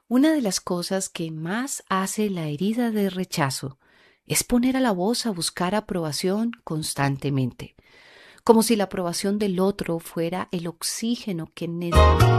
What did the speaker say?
Una de las cosas que más hace la herida de rechazo es poner a la voz a buscar aprobación constantemente, como si la aprobación del otro fuera el oxígeno que necesitamos.